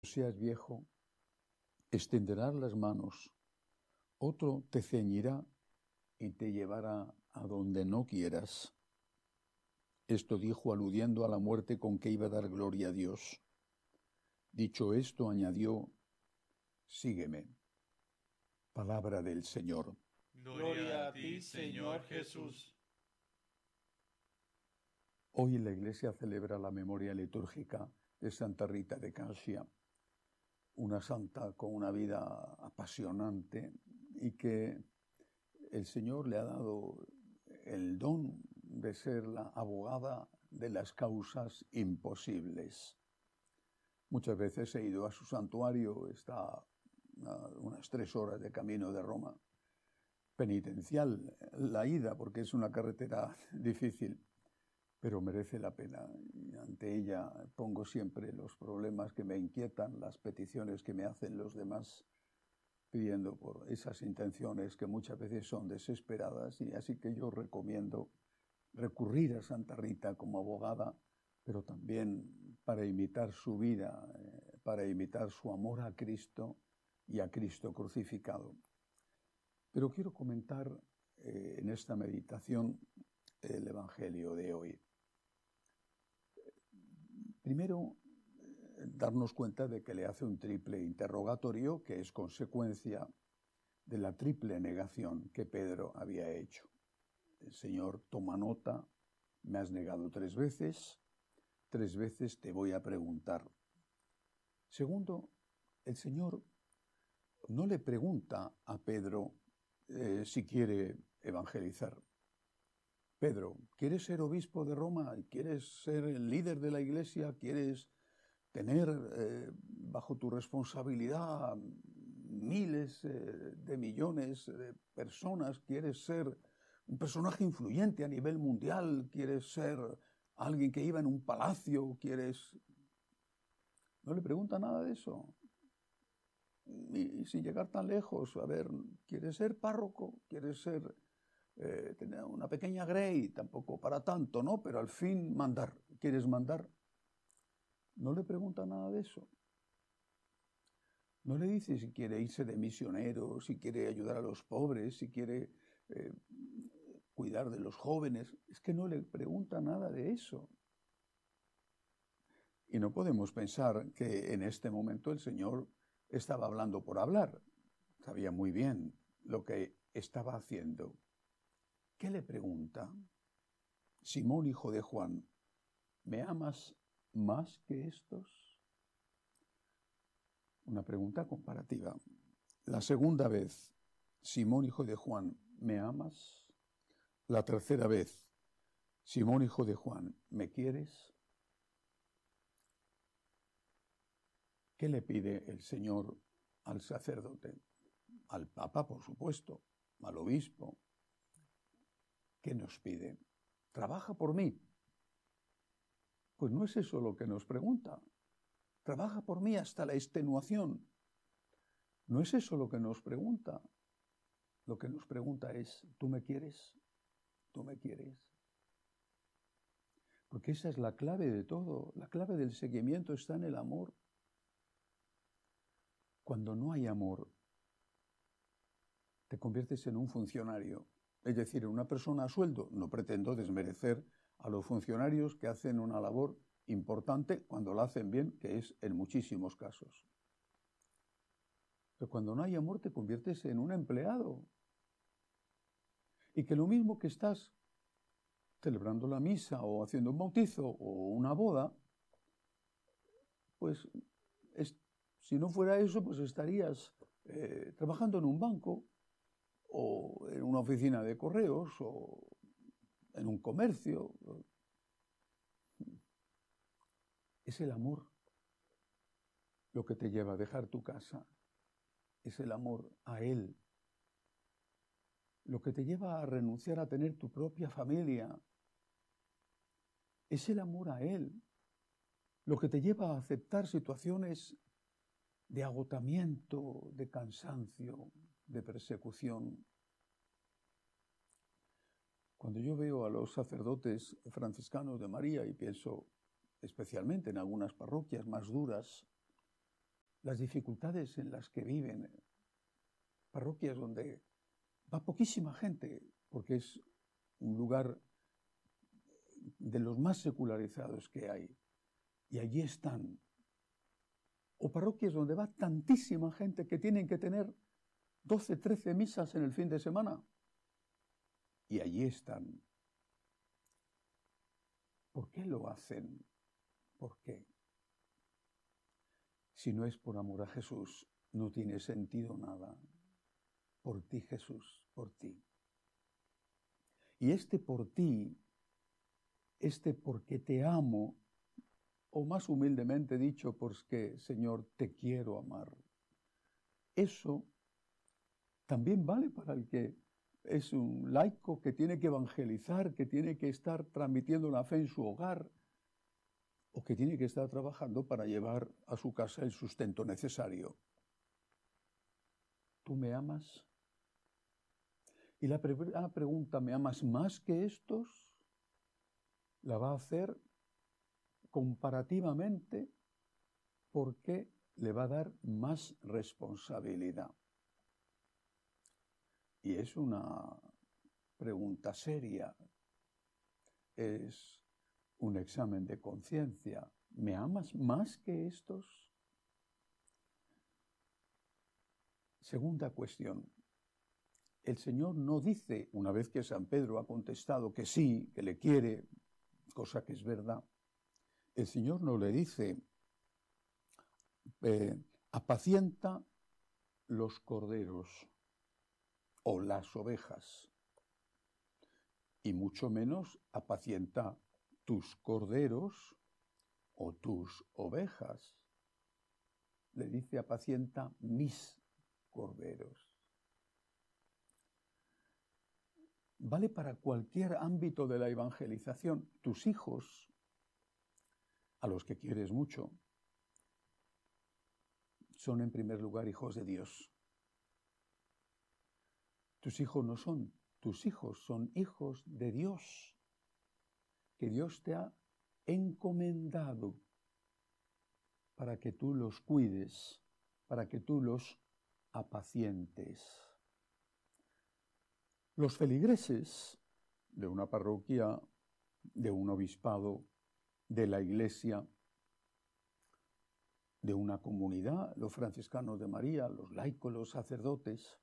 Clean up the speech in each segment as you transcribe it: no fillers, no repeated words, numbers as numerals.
seas viejo, extenderás las manos, otro te ceñirá y te llevará a donde no quieras. Esto dijo aludiendo a la muerte con que iba a dar gloria a Dios. Dicho esto, añadió, sígueme. Palabra del Señor. Gloria a ti, Señor Jesús. Hoy la Iglesia celebra la memoria litúrgica de Santa Rita de Cascia, una santa con una vida apasionante y que el Señor le ha dado el don de ser la abogada de las causas imposibles. Muchas veces he ido a su santuario, está a unas 3 horas de camino de Roma. Penitencial la ida, porque es una carretera difícil, pero merece la pena. Y ante ella pongo siempre los problemas que me inquietan, las peticiones que me hacen los demás, pidiendo por esas intenciones que muchas veces son desesperadas, y así que yo recomiendo recurrir a Santa Rita como abogada, pero también para imitar su vida, para imitar su amor a Cristo y a Cristo crucificado. Pero quiero comentar en esta meditación el Evangelio de hoy. Primero, darnos cuenta de que le hace un triple interrogatorio que es consecuencia de la triple negación que Pedro había hecho. El Señor toma nota, me has negado 3 veces te voy a preguntar. Segundo, el Señor no le pregunta a Pedro si quiere evangelizar. Pedro, ¿quieres ser obispo de Roma? ¿Quieres ser el líder de la Iglesia? ¿Quieres tener bajo tu responsabilidad miles de millones de personas? ¿Quieres ser un personaje influyente a nivel mundial? ¿Quieres ser alguien que iba en un palacio? ¿Quieres...? No le pregunta nada de eso. Y sin llegar tan lejos, a ver, ¿quieres ser párroco? ¿Quieres ser tener una pequeña grey? Tampoco para tanto, ¿no? Pero al fin mandar. ¿Quieres mandar? No le pregunta nada de eso. No le dice si quiere irse de misionero, si quiere ayudar a los pobres, si quiere cuidar de los jóvenes. Es que no le pregunta nada de eso. Y no podemos pensar que en este momento el Señor estaba hablando por hablar. Sabía muy bien lo que estaba haciendo. ¿Qué le pregunta? Simón, hijo de Juan, ¿me amas más que estos? Una pregunta comparativa. La segunda vez, Simón, hijo de Juan, ¿me amas? La tercera vez, Simón, hijo de Juan, ¿me quieres? ¿Qué le pide el Señor al sacerdote? Al Papa, por supuesto, al obispo. ¿Qué nos pide? Trabaja por mí. Pues no es eso lo que nos pregunta. Trabaja por mí hasta la extenuación. No es eso lo que nos pregunta. Lo que nos pregunta es, ¿tú me quieres? ¿Tú me quieres? Porque esa es la clave de todo. La clave del seguimiento está en el amor. Cuando no hay amor, te conviertes en un funcionario. Es decir, en una persona a sueldo. No pretendo desmerecer a los funcionarios que hacen una labor importante cuando la hacen bien, que es en muchísimos casos. Pero cuando no hay amor te conviertes en un empleado. Y que lo mismo que estás celebrando la misa o haciendo un bautizo o una boda, pues si no fuera eso, pues estarías trabajando en un banco o en una oficina de correos o en un comercio. Es el amor lo que te lleva a dejar tu casa. Es el amor a Él lo que te lleva a renunciar a tener tu propia familia. Es el amor a Él lo que te lleva a aceptar situaciones de agotamiento, de cansancio, de persecución. Cuando yo veo a los sacerdotes franciscanos de María y pienso especialmente en algunas parroquias más duras, las dificultades en las que viven, parroquias donde va poquísima gente, porque es un lugar de los más secularizados que hay, y allí están. O parroquias donde va tantísima gente que tienen que tener 12, 13 misas en el fin de semana, y allí están. ¿Por qué lo hacen? ¿Por qué? Si no es por amor a Jesús, no tiene sentido nada. Por ti, Jesús, por ti. Y por ti, porque te amo, o más humildemente dicho, porque, Señor, te quiero amar. Eso también vale para el que es un laico que tiene que evangelizar, que tiene que estar transmitiendo la fe en su hogar, o que tiene que estar trabajando para llevar a su casa el sustento necesario. ¿Tú me amas? Y la pregunta, ¿me amas más que estos? La va a hacer comparativamente porque le va a dar más responsabilidad. Y es una pregunta seria, es un examen de conciencia. ¿Me amas más que estos? Segunda cuestión. El Señor no dice, una vez que San Pedro ha contestado que sí, que le quiere, cosa que es verdad, el Señor no le dice, apacienta los corderos o las ovejas, y mucho menos apacienta tus corderos o tus ovejas. Le dice, apacienta mis corderos. Vale para cualquier ámbito de la evangelización. Tus hijos, a los que quieres mucho, son en primer lugar hijos de Dios. Tus hijos no son, tus hijos son hijos de Dios, que Dios te ha encomendado para que tú los cuides, para que tú los apacientes. Los feligreses de una parroquia, de un obispado, de la iglesia, de una comunidad, los franciscanos de María, los laicos, los sacerdotes,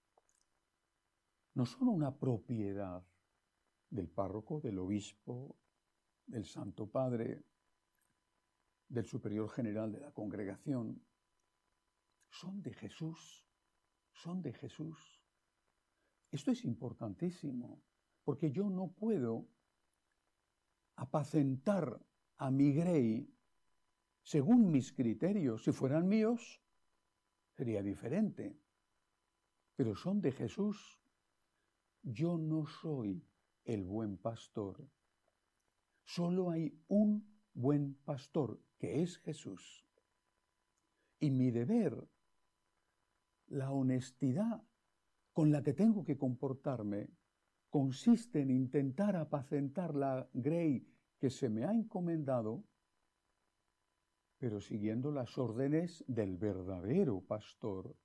no son una propiedad del párroco, del obispo, del Santo Padre, del superior general de la congregación. Son de Jesús, son de Jesús. Esto es importantísimo, porque yo no puedo apacentar a mi grey según mis criterios. Si fueran míos, sería diferente. Pero son de Jesús. Yo no soy el buen pastor. Solo hay un buen pastor, que es Jesús. Y mi deber, la honestidad con la que tengo que comportarme, consiste en intentar apacentar la grey que se me ha encomendado, pero siguiendo las órdenes del verdadero pastor.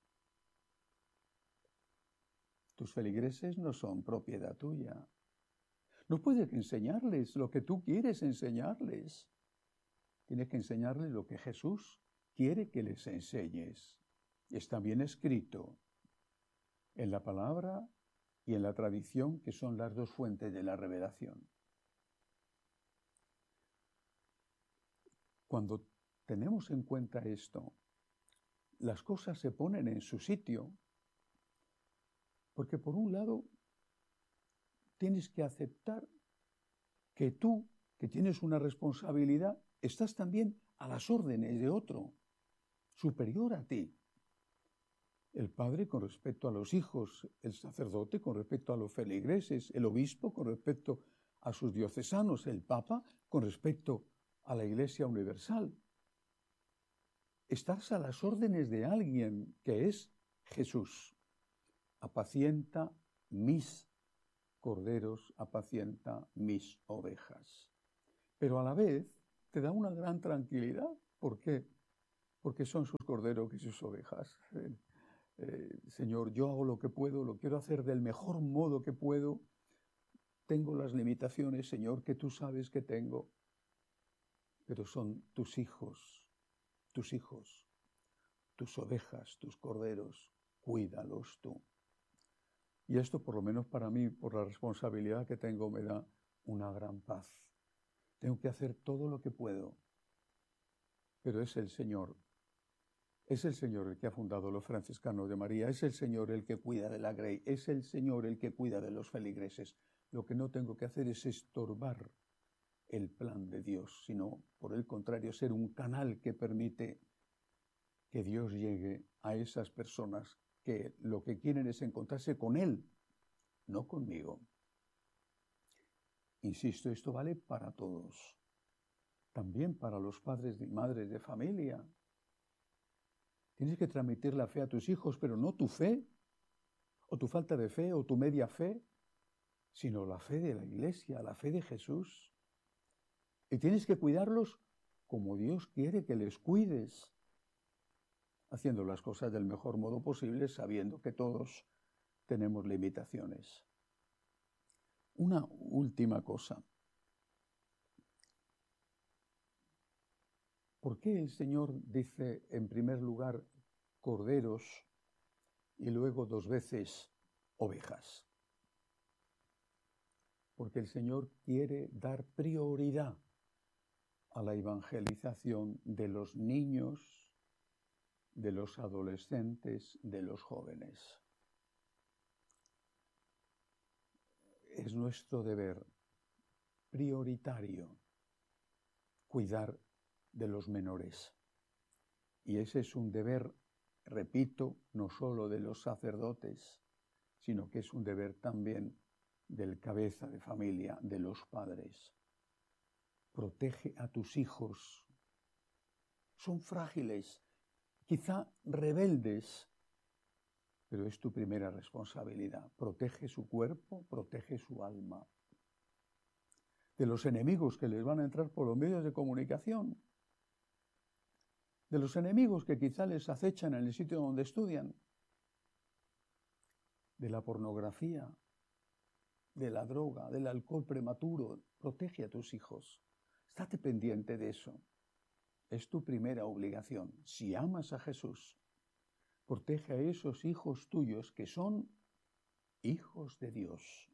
Tus feligreses no son propiedad tuya. No puedes enseñarles lo que tú quieres enseñarles. Tienes que enseñarles lo que Jesús quiere que les enseñes. Está bien escrito en la palabra y en la tradición, que son las dos fuentes de la revelación. Cuando tenemos en cuenta esto, las cosas se ponen en su sitio, porque por un lado tienes que aceptar que tú, que tienes una responsabilidad, estás también a las órdenes de otro, superior a ti. El padre con respecto a los hijos, el sacerdote con respecto a los feligreses, el obispo con respecto a sus diocesanos, el papa con respecto a la Iglesia universal. Estás a las órdenes de alguien que es Jesús. Apacienta mis corderos, apacienta mis ovejas. Pero a la vez te da una gran tranquilidad. ¿Por qué? porque son sus corderos y sus ovejas. Señor, yo hago lo que puedo, lo quiero hacer del mejor modo que puedo. Tengo las limitaciones, Señor, que tú sabes que tengo, pero son tus hijos, tus ovejas, tus corderos, cuídalos tú. Y esto, por lo menos para mí, por la responsabilidad que tengo, me da una gran paz. Tengo que hacer todo lo que puedo, pero es el Señor el que ha fundado los franciscanos de María, es el Señor el que cuida de la Grey, es el Señor el que cuida de los feligreses. Lo que no tengo que hacer es estorbar el plan de Dios, sino, por el contrario, ser un canal que permite que Dios llegue a esas personas que lo que quieren es encontrarse con Él, no conmigo. Insisto, esto vale para todos, también para los padres y madres de familia. Tienes que transmitir la fe a tus hijos, pero no tu fe, o tu falta de fe, o tu media fe, sino la fe de la Iglesia, la fe de Jesús. Y tienes que cuidarlos como Dios quiere que les cuides, haciendo las cosas del mejor modo posible, sabiendo que todos tenemos limitaciones. Una última cosa. ¿Por qué el Señor dice en primer lugar corderos y luego 2 veces ovejas? Porque el Señor quiere dar prioridad a la evangelización de los niños, de los adolescentes, de los jóvenes. Es nuestro deber prioritario cuidar de los menores. Y ese es un deber, repito, no solo de los sacerdotes, sino que es un deber también del cabeza de familia, de los padres. Protege a tus hijos. Son frágiles, quizá rebeldes, pero es tu primera responsabilidad. Protege su cuerpo, protege su alma. De los enemigos que les van a entrar por los medios de comunicación. De los enemigos que quizá les acechan en el sitio donde estudian. De la pornografía, de la droga, del alcohol prematuro. Protege a tus hijos. Estate pendiente de eso. Es tu primera obligación. Si amas a Jesús, protege a esos hijos tuyos que son hijos de Dios.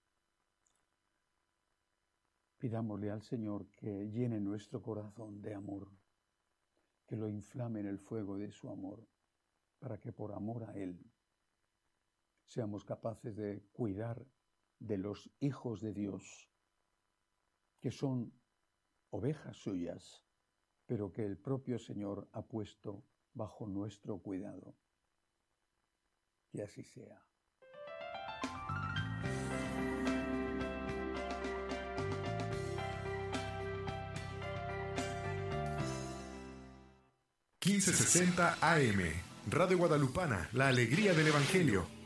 Pidámosle al Señor que llene nuestro corazón de amor, que lo inflame en el fuego de su amor, para que por amor a Él seamos capaces de cuidar de los hijos de Dios, que son ovejas suyas, pero que el propio Señor ha puesto bajo nuestro cuidado. Que así sea. AM, Radio Guadalupana, la alegría del Evangelio.